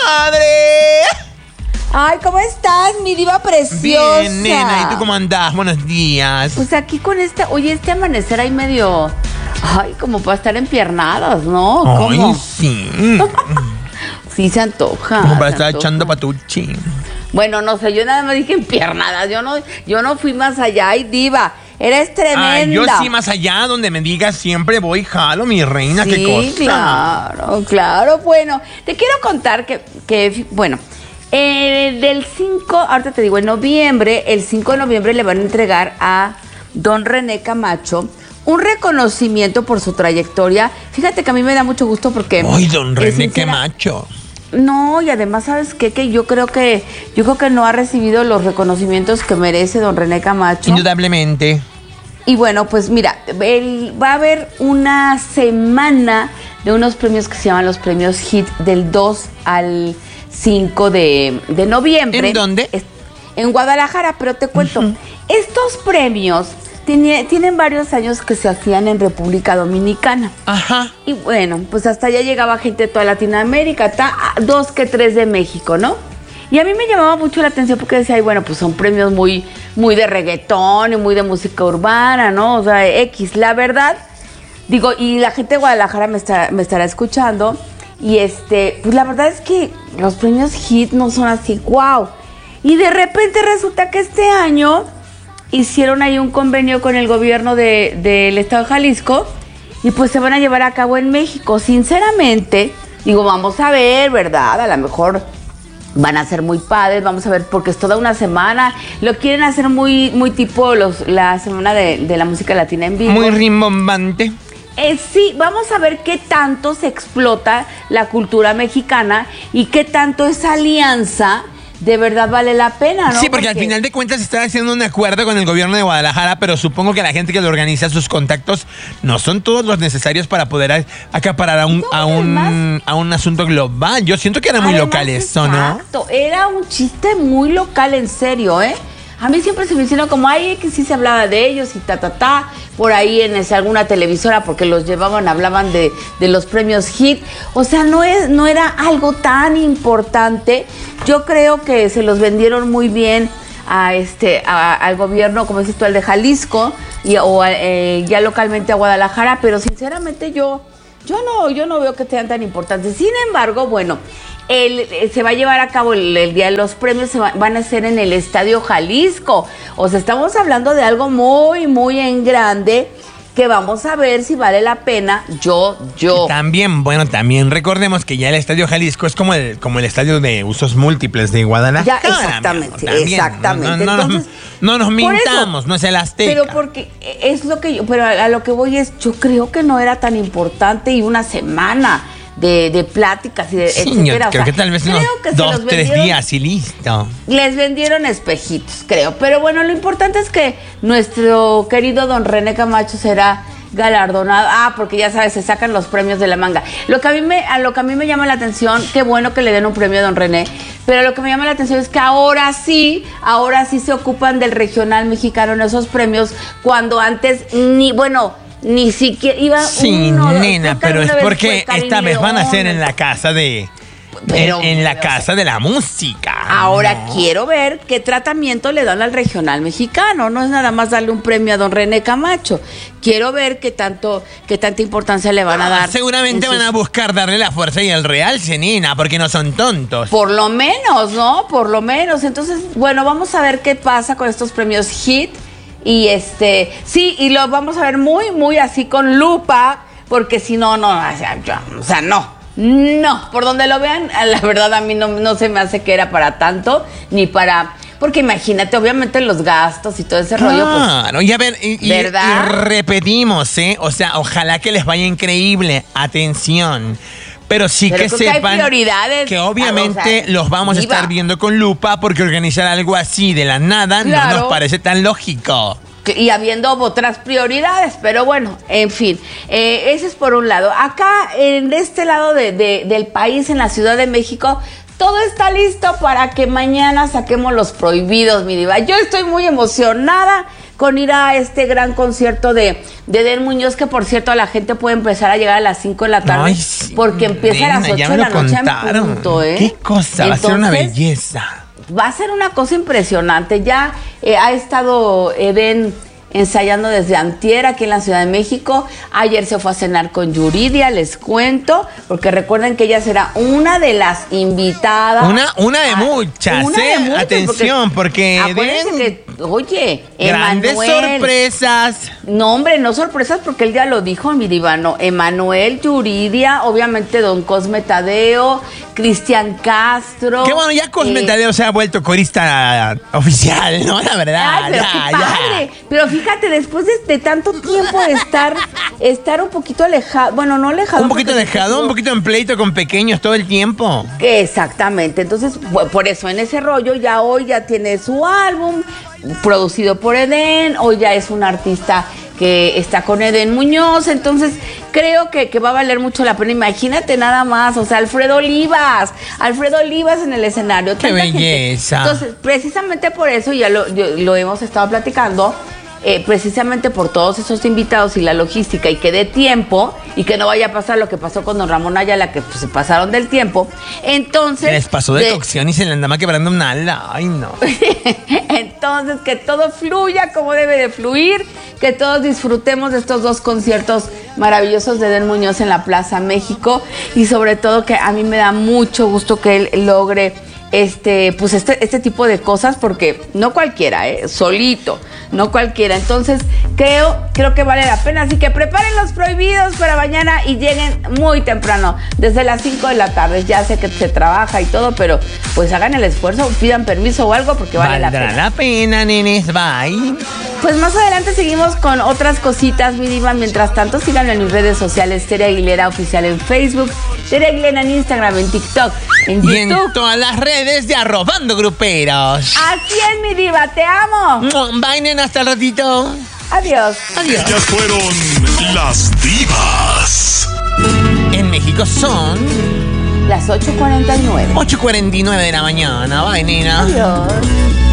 comadre! Ay, ¿cómo estás, mi diva preciosa? Bien, nena, ¿y tú cómo andás? Buenos días. Pues aquí con este amanecer ahí medio... Ay, como para estar empiernadas, ¿no? Ay, ¿Cómo? sí. Sí se antoja. Como para se estar antoja. echando patuchi. Bueno, no sé, yo nada más dije empiernadas. Yo no fui más allá. Ay, diva, eres tremenda. Ay, yo sí, más allá, donde me digas siempre voy, jalo, mi reina, Sí, qué cosa. claro. Bueno, te quiero contar que bueno, del 5, ahorita te digo, en noviembre, el 5 de noviembre le van a entregar a don René Camacho un reconocimiento por su trayectoria. Fíjate que a mí me da mucho gusto porque... Ay, don René, qué macho. No, y además, ¿sabes qué? Que yo creo que no ha recibido los reconocimientos que merece don René Camacho. Indudablemente. Y bueno, pues mira, va a haber una semana de unos premios que se llaman los premios HIT del 2 al 5 de noviembre. ¿En dónde? En Guadalajara, pero te cuento, estos premios tienen varios años que se hacían en República Dominicana. Ajá. Y bueno, pues hasta allá llegaba gente de toda Latinoamérica, 2 que 3 de México, ¿no? Y a mí me llamaba mucho la atención porque decía, ay, bueno, pues son premios muy, muy de reggaetón y muy de música urbana, ¿no? O sea, X, la verdad, digo, y la gente de Guadalajara me estará escuchando, y pues la verdad es que los premios HIT no son así, wow. Y de repente resulta que este año hicieron ahí un convenio con el gobierno del estado de Jalisco y pues se van a llevar a cabo en México. Sinceramente, digo, vamos a ver, ¿verdad? A lo mejor van a ser muy padres, vamos a ver, porque es toda una semana. Lo quieren hacer muy, muy tipo la semana de la música latina en vivo. Muy rimbombante. Sí, vamos a ver qué tanto se explota la cultura mexicana y qué tanto esa alianza de verdad vale la pena, ¿no? Sí, porque al final de cuentas están haciendo un acuerdo con el gobierno de Guadalajara, pero supongo que la gente que lo organiza, sus contactos, no son todos los necesarios para poder acaparar a un asunto global. Yo siento que era muy local eso, ¿no? Exacto, era un chiste muy local, en serio, ¿eh? A mí siempre se me hicieron como, ay, que sí se hablaba de ellos y por ahí en alguna televisora, porque los hablaban de los premios HIT. O sea, no era algo tan importante. Yo creo que se los vendieron muy bien al gobierno, como dices tú, al de Jalisco, ya localmente a Guadalajara, pero sinceramente yo no veo que sean tan importantes. Sin embargo, bueno, se va a llevar a cabo el día de los premios, van a ser en el Estadio Jalisco. O sea, estamos hablando de algo muy, muy en grande, que vamos a ver si vale la pena. También recordemos que ya el Estadio Jalisco es como el estadio de usos múltiples de Guadalajara. Ya, exactamente. Entonces, no nos mintamos, no es el Azteca. Pero porque es lo que pero a lo que voy es, yo creo que no era tan importante, y una semana de pláticas y de etcétera. Yo creo que tal vez unos 2, 3 días y listo. Les vendieron espejitos, creo. Pero bueno, lo importante es que nuestro querido don René Camacho será galardonado. Porque ya sabes, se sacan los premios de la manga. Lo que a mí me llama la atención, qué bueno que le den un premio a don René, pero lo que me llama la atención es que ahora sí se ocupan del regional mexicano en esos premios, cuando antes ni siquiera iba. Sí, nena, pero es porque esta vez van a ser en la casa de casa de la música. Ahora quiero ver qué tratamiento le dan al regional mexicano. No es nada más darle un premio a don René Camacho. Quiero ver qué tanta importancia le van a dar. Seguramente van a buscar darle la fuerza y el realce, nena, porque no son tontos. Por lo menos, ¿no? Por lo menos. Entonces, bueno, vamos a ver qué pasa con estos premios HIT. Y sí, y lo vamos a ver muy, muy así con lupa, porque si no, no, por donde lo vean, la verdad a mí no se me hace que era para tanto, porque imagínate, obviamente los gastos y todo ese rollo, pues. Claro, y a ver, ¿verdad? Y repetimos, o sea, ojalá que les vaya increíble, atención. Pero sí que sepan que obviamente los vamos a estar viendo con lupa, porque organizar algo así de la nada no nos parece tan lógico. Y habiendo otras prioridades, pero bueno, en fin, ese es por un lado. Acá, en este lado del país, en la Ciudad de México, todo está listo para que mañana saquemos los prohibidos, mi diva. Yo estoy muy emocionada con ir a este gran concierto de Edén Muñoz, que por cierto la gente puede empezar a llegar a las 5 de la tarde. Ay, sí, porque empieza a las 8 de la noche en punto, ¿eh? Qué cosa, entonces, va a ser una belleza. Va a ser una cosa impresionante. Ya ha estado Edén ensayando desde antier aquí en la Ciudad de México. Ayer se fue a cenar con Yuridia, les cuento, porque recuerden que ella será una de las invitadas. Una de muchas, atención, porque acuérdense que, oye, grandes sorpresas. No, hombre, no sorpresas, porque él ya lo dijo, mi divano. Emanuel, Yuridia, obviamente Don Cosme Tadeo, Cristian Castro. Qué bueno, ya Cosme Tadeo se ha vuelto corista oficial, ¿no? La verdad. Ay, pero qué padre. Pero fíjate, después de tanto tiempo de estar un poquito alejado, bueno, no alejado. Un poquito alejado, un poquito en pleito con pequeños todo el tiempo. Exactamente, entonces, por eso en ese rollo ya hoy ya tiene su álbum producido por Edén, hoy ya es un artista que está con Edén Muñoz, entonces creo que va a valer mucho la pena. Imagínate nada más, o sea, Alfredo Olivas en el escenario. ¡Qué belleza! Entonces, precisamente por eso ya lo hemos estado platicando, precisamente por todos esos invitados y la logística, y que dé tiempo y que no vaya a pasar lo que pasó con don Ramón Ayala, que pues, se pasaron del tiempo. Entonces, se les pasó de cocción y se le andaba quebrando una ala. Ay, no. Entonces, que todo fluya como debe de fluir, que todos disfrutemos de estos dos conciertos maravillosos de Edén Muñoz en la Plaza México, y sobre todo que a mí me da mucho gusto que él logre este tipo de cosas, porque no cualquiera, solito, no cualquiera. Entonces creo que vale la pena, así que preparen los prohibidos para mañana y lleguen muy temprano, desde las 5 de la tarde. Ya sé que se trabaja y todo, pero pues hagan el esfuerzo, pidan permiso o algo, porque vale la pena. Valdrá la pena, nenes, bye. Pues más adelante seguimos con otras cositas, mi diva. Mientras tanto, síganme en mis redes sociales, Tere Aguilera Oficial en Facebook, Tere Aguilera en Instagram, en TikTok, en YouTube. Y en todas las redes de Arrobando Gruperos. Así es, mi diva, te amo. Bye, nena, hasta el ratito. Adiós. Adiós. Ellas fueron las divas. En México son las 8:49. 8:49 de la mañana. Bye, nena. Adiós.